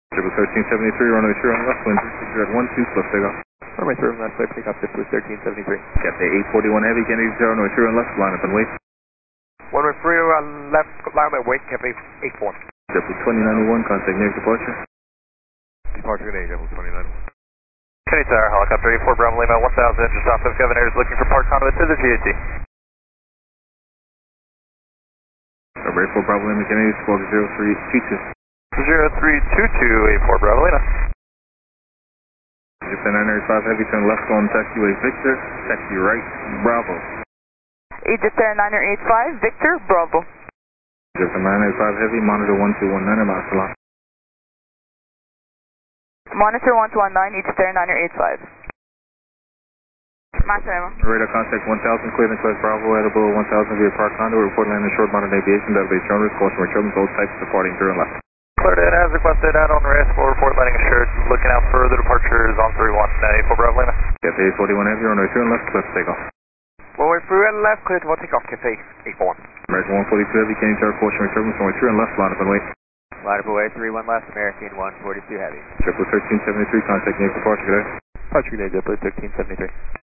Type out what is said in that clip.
Triple 1373, runway 3 on left, wind 360 at 12, plus takeoff. Runway 3 on left, clear takeoff, JetBlue 1373. Cathay 841 Heavy, Kennedy 0, runway 3 on left, line up and wait. Runway 3 on left, line up and wait, Cathay 84. JetBlue 2091, contact near departure. Departure today, JetBlue 2091. Kennedy Tower, helicopter 84 Bravo Lima 1000, just off of Governor is looking for park conduit to the GAT. Number 84 Bravo Lima, Kennedy, squawk 0322. 0322, 84 Bravo Lima. Japan 985 Heavy, turn left on taxiway Victor, taxi right, Bravo. Egypt Air 985, Victor, Bravo. Japan 985 Heavy, monitor 1219, Masalam. Monitor 1219, Egypt Air 985. Masalam. Radar contact 1000, clear and close Bravo, edible 1000 via park conduit, report landing short modern aviation, database owners, caution returns, all types departing through and left. Cleared in as requested, out on rest, full report landing assured, looking out for the departures on 31, 84 Bravo Lima. Cathay 841 Heavy, runway 2 and left, clear for takeoff. Runway 3 on left, clear to take off, Cathay 84. American 142 Heavy, Kennedy Tower, caution returns, runway 3 and left, line up and wait. Line up away, 31 left, American 142 Heavy. Triple 1373, contact near departure today. Departure today, JetBlue 1373.